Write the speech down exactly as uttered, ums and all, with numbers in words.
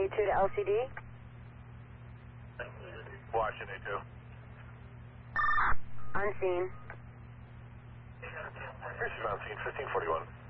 A two to L C D. Watching A two. Unseen. Here's on scene, fifteen forty-one.